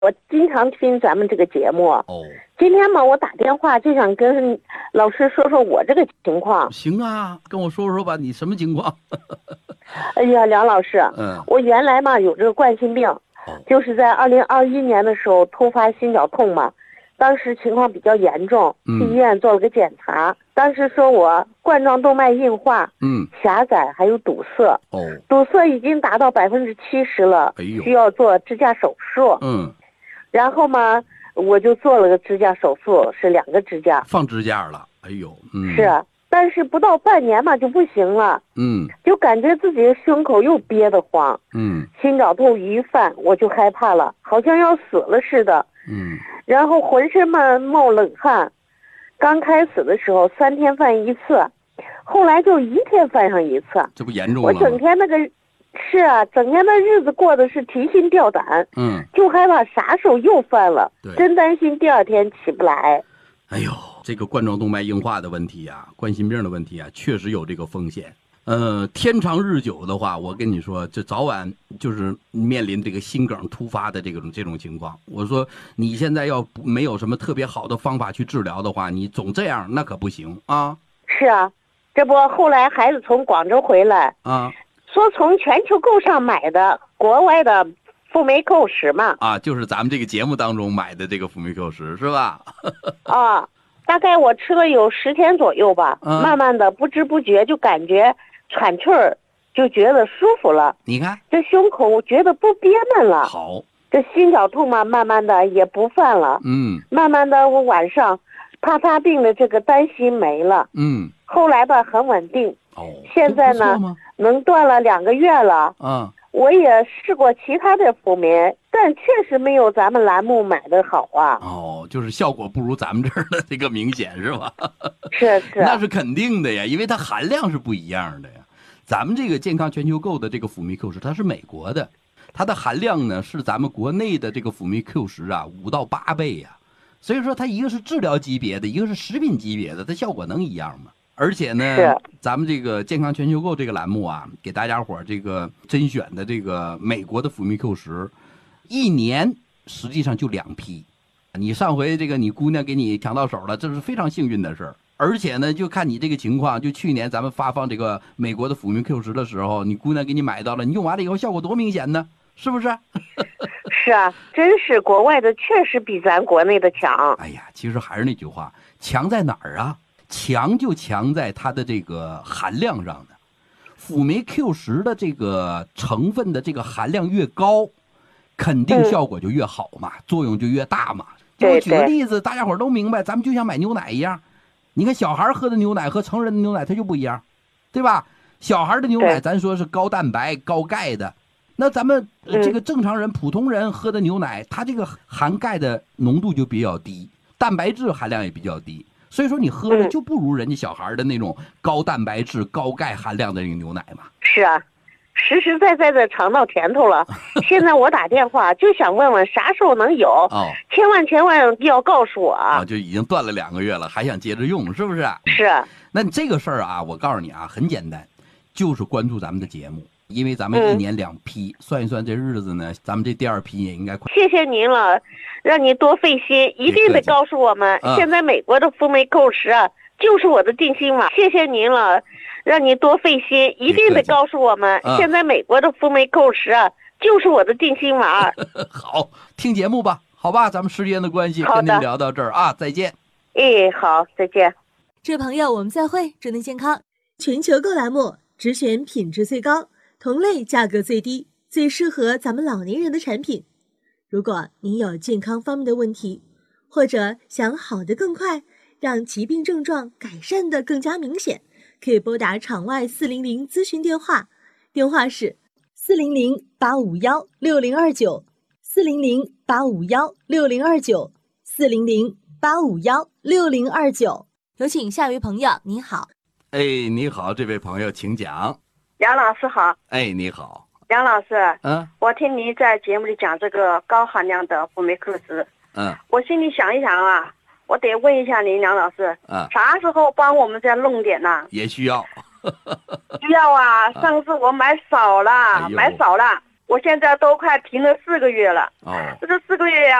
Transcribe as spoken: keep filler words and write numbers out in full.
我经常听咱们这个节目。 哦， 今天嘛，我打电话就想跟老师说说我这个情况。 行啊，跟我说说吧，你什么情况？ 哎呀，梁老师， 嗯， 我原来嘛有这个冠心病， 哦， 就是在二零二一年的时候突发心绞痛嘛，当时情况比较严重， 嗯去医院做了个检查，当时说我冠状动脉硬化、 嗯， 狭窄还有堵塞， 哦， 堵塞已经达到百分之七十了， 哎呦需要做支架手术。 嗯， 然后嘛，我就做了个支架手术，是两个支架。 放支架了，哎呦，嗯， 是，但是不到半年嘛就不行了， 嗯就感觉自己的胸口又憋得慌， 嗯心绞痛一犯我就害怕了，好像要死了似的， 嗯， 然后浑身嘛冒冷汗。刚开始的时候三天犯一次，后来就一天犯上一次。 这不严重我了吗？ 整天那个，是啊，整天的日子过得是提心吊胆， 嗯， 就害怕啥时候又犯了， 对真担心第二天起不来。 哎呦，这个冠状动脉硬化的问题啊，冠心病的问题啊，确实有这个风险。呃，天长日久的话，我跟你说，这早晚就是面临这个心梗突发的这种这种情况。我说你现在要不没有什么特别好的方法去治疗的话，你总这样那可不行啊。 是啊，这不后来孩子从广州回来啊， 说从全球购上买的国外的辅酶 Q 十嘛。 啊，就是咱们这个节目当中买的这个辅酶 Q 十是吧？ 啊，大概我吃了有十天左右吧， 嗯、 慢慢的不知不觉就感觉喘气儿，就觉得舒服了。 你看， 这胸口我觉得不憋闷了。 好， 这心绞痛嘛，慢慢的也不犯了。 嗯， 慢慢的我晚上怕发病的这个担心没了。 嗯， 后来吧很稳定。 哦， 现在呢能断了两个月了。 嗯。 我也试过其他的辅酶，但确实没有咱们栏目买的好啊。 哦，就是效果不如咱们这儿的这个明显是吧？ 是是， 那是肯定的呀，因为它含量是不一样的呀。咱们这个健康全球购的这个辅酶 Q 十，它是美国的，它的含量呢是咱们国内的这个辅酶 Q 十啊五到八倍呀。所以说它一个是治疗级别的，一个是食品级别的，它效果能一样吗？而且呢，咱们这个健康全球购这个栏目啊，给大家伙儿这个甄选的这个美国的辅酶 Q 十，一年实际上就两批。你上回这个你姑娘给你抢到手了，这是非常幸运的事儿。而且呢，就看你这个情况，就去年咱们发放这个美国的辅酶 Q 十的时候，你姑娘给你买到了，你用完了以后效果多明显呢，是不是？ 是啊，真是国外的确实比咱国内的强。 哎呀，其实还是那句话，强在哪儿啊？强就强在它的这个含量上的，辅酶 Q 十的这个成分的这个含量越高，肯定效果就越好嘛，嗯、作用就越大嘛。我举个例子，大家伙都明白，咱们就像买牛奶一样，你看小孩喝的牛奶和成人的牛奶它就不一样，对吧？小孩的牛奶咱说是高蛋白高钙的，那咱们这个正常人、嗯、普通人喝的牛奶，它这个含钙的浓度就比较低，蛋白质含量也比较低。所以说你喝的就不如人家小孩的那种高蛋白质、高钙含量的那个牛奶嘛。 是啊，实实在在的尝到甜头了。现在我打电话就想问问啥时候能有， 哦， 千万千万要告诉我啊！ 哦，就已经断了两个月了，还想接着用，是不是？ 是。 那你这个事儿啊，我告诉你啊，很简单，就是关注咱们的节目。因为咱们一年两批、嗯，算一算这日子呢，咱们这第二批也应该快。 谢谢您了，让您多费心，一定得告诉我们，嗯、现在美国的辅酶 Q 十啊，就是我的定心丸。谢谢您了，让您多费心，一定得告诉我们，嗯、现在美国的辅酶 Q 十啊，就是我的定心丸。 好，听节目吧，好吧，咱们时间的关系，跟您聊到这儿啊，再见。 哎，好，再见。 这位朋友，我们再会，祝您健康。全球购栏目只选品质最高。同类价格最低，最适合咱们老年人的产品。如果您有健康方面的问题，或者想好得更快，让疾病症状改善得更加明显，可以拨打场外四零零咨询电话，电话是四零零八五幺六零二九，四零零八五幺六零二九，四零零八五幺六零二九。有请下一位朋友，你好。 哎，你好，这位朋友，请讲。 梁老师好。 哎，你好， 梁老师。 嗯， 我听您在节目里讲这个高含量的辅酶 Q 十， 嗯， 我心里想一想啊，我得问一下您，梁老师， 嗯， 啥时候帮我们再弄点呢？ 也需要， 需要啊，上次我买少了， 哎、 买少了， 我现在都快停了四个月了。 哦， 这四个月呀、